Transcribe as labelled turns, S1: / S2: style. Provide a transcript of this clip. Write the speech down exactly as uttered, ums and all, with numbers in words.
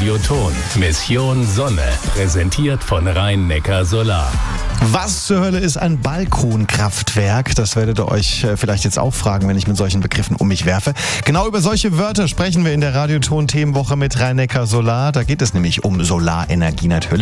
S1: Radioton. Mission Sonne. Präsentiert von Rhein-Neckar Solar.
S2: Was zur Hölle ist ein Balkonkraftwerk? Das werdet ihr euch vielleicht jetzt auch fragen, wenn ich mit solchen Begriffen um mich werfe. Genau über solche Wörter sprechen wir in der Radioton-Themenwoche mit Rhein-Neckar Solar. Da geht es nämlich um Solarenergie natürlich.